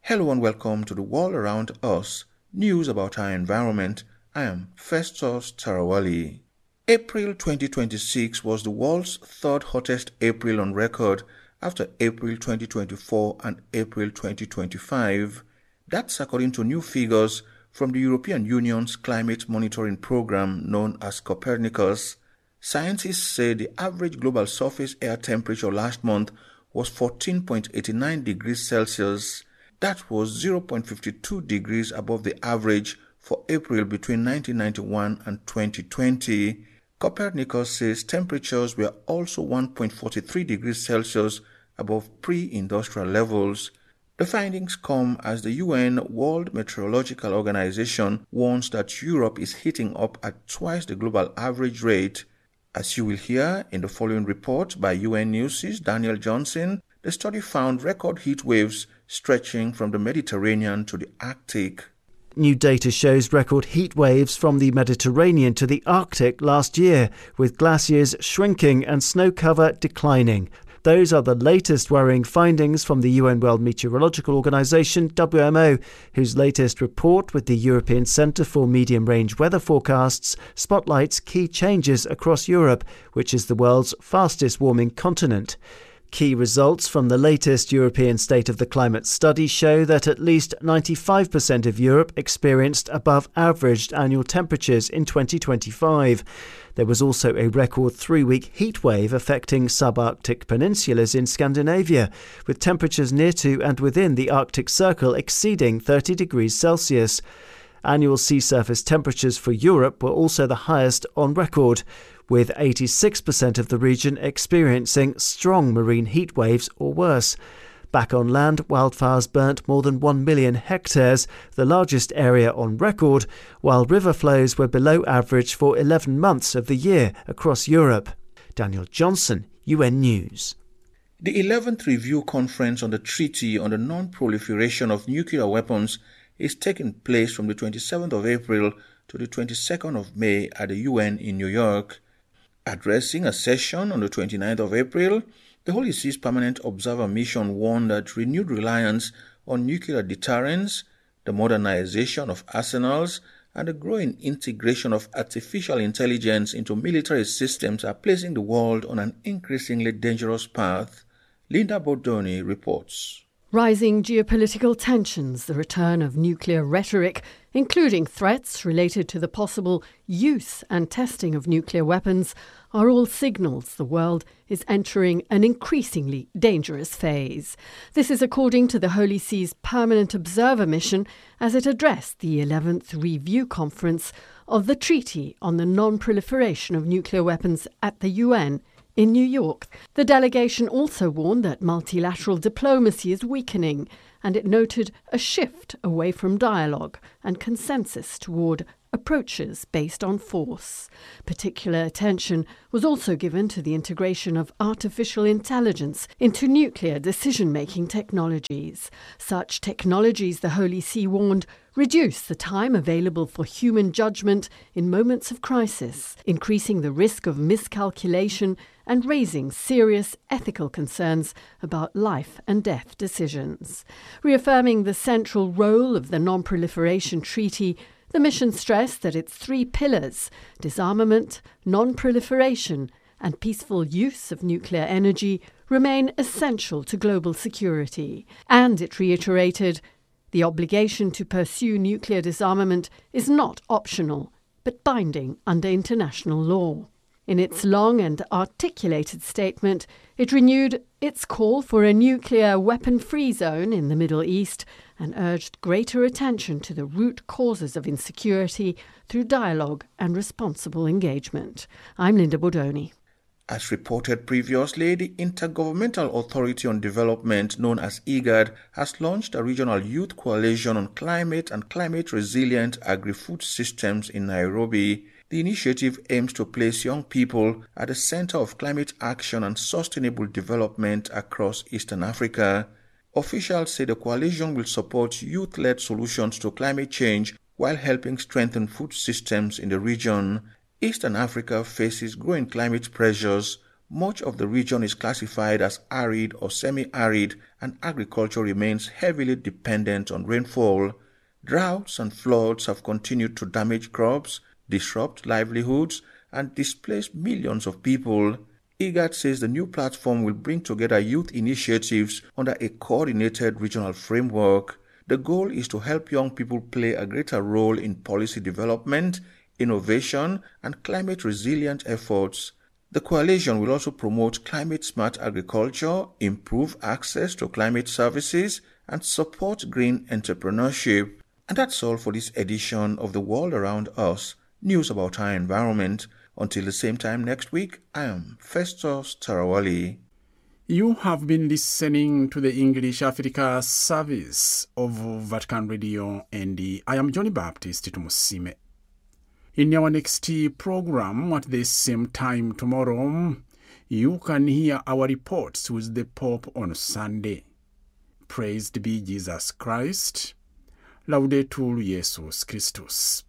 Hello and welcome to the world around us, news about our environment. I am Festus Tarawali. April 2026 was the world's third hottest April on record after April 2024 and April 2025. That's according to new figures from the European Union's climate monitoring program known as Copernicus. Scientists say the average global surface air temperature last month was 14.89 degrees Celsius. That was 0.52 degrees above the average for April between 1991 and 2020. Copernicus says temperatures were also 1.43 degrees Celsius above pre-industrial levels. The findings come as the UN World Meteorological Organization warns that Europe is heating up at twice the global average rate. As you will hear in the following report by UN News' Daniel Johnson, the study found record heat waves stretching from the Mediterranean to the Arctic. New data shows record heat waves from the Mediterranean to the Arctic last year, with glaciers shrinking and snow cover declining. Those are the latest worrying findings from the UN World Meteorological Organization, WMO, whose latest report with the European Centre for Medium-Range Weather Forecasts spotlights key changes across Europe, which is the world's fastest warming continent. Key results from the latest European State of the Climate study show that at least 95% of Europe experienced above average annual temperatures in 2025. There was also a record 3-week heat wave affecting subarctic peninsulas in Scandinavia, with temperatures near to and within the Arctic Circle exceeding 30 degrees Celsius. Annual sea surface temperatures for Europe were also the highest on record, with 86% of the region experiencing strong marine heat waves or worse. Back on land, wildfires burnt more than 1 million hectares, the largest area on record, while river flows were below average for 11 months of the year across Europe. Daniel Johnson, UN News. The 11th Review Conference on the Treaty on the Non-Proliferation of Nuclear Weapons is taking place from the 27th of April to the 22nd of May at the UN in New York. Addressing a session on the 29th of April, the Holy See's Permanent Observer Mission warned that renewed reliance on nuclear deterrence, the modernization of arsenals, and the growing integration of artificial intelligence into military systems are placing the world on an increasingly dangerous path. Linda Bodoni reports. Rising geopolitical tensions, the return of nuclear rhetoric, including threats related to the possible use and testing of nuclear weapons, are all signals the world is entering an increasingly dangerous phase. This is according to the Holy See's Permanent Observer Mission as it addressed the 11th Review Conference of the Treaty on the Non-Proliferation of Nuclear Weapons at the UN in New York. The delegation also warned that multilateral diplomacy is weakening, and it noted a shift away from dialogue and consensus toward approaches based on force. Particular attention was also given to the integration of artificial intelligence into nuclear decision-making technologies. Such technologies, the Holy See warned, reduce the time available for human judgment in moments of crisis, increasing the risk of miscalculation and raising serious ethical concerns about life and death decisions. Reaffirming the central role of the Non-Proliferation Treaty, the mission stressed that its 3 pillars, disarmament, non-proliferation, and peaceful use of nuclear energy, remain essential to global security. And it reiterated, the obligation to pursue nuclear disarmament is not optional, but binding under international law. In its long and articulated statement, it renewed its call for a nuclear weapon-free zone in the Middle East and urged greater attention to the root causes of insecurity through dialogue and responsible engagement. I'm Linda Bodoni. As reported previously, the Intergovernmental Authority on Development, known as IGAD, has launched a regional youth coalition on climate and climate-resilient agri-food systems in Nairobi. The initiative aims to place young people at the center of climate action and sustainable development across Eastern Africa. Officials say the coalition will support youth-led solutions to climate change while helping strengthen food systems in the region. Eastern Africa faces growing climate pressures, Much of the region is classified as arid or semi-arid, and agriculture remains heavily dependent on rainfall. Droughts and floods have continued to damage crops, disrupt livelihoods, and displace millions of people. IGAD says the new platform will bring together youth initiatives under a coordinated regional framework. The goal is to help young people play a greater role in policy development, innovation, and climate-resilient efforts. The coalition will also promote climate-smart agriculture, improve access to climate services, and support green entrepreneurship. And that's all for this edition of The World Around Us, news about our environment. Until the same time next week, I am Festus Tarawali. You have been listening to the English Africa service of Vatican Radio, and I am Johnny Baptist Tumusime. In our next program at the same time tomorrow, you can hear our reports with the Pope on Sunday. Praised be Jesus Christ. Laudetur Jesus Christus.